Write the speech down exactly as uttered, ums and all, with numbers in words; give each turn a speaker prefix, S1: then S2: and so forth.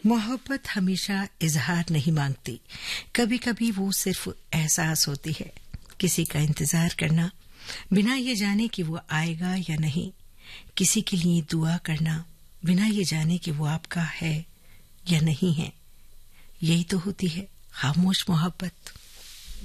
S1: मोहब्बत हमेशा इजहार नहीं मांगती, कभी कभी वो सिर्फ एहसास होती है। किसी का इंतजार करना बिना ये जाने कि वो आएगा या नहीं, किसी के लिए दुआ करना बिना ये जाने कि वो आपका है या नहीं है, यही तो होती है खामोश मोहब्बत।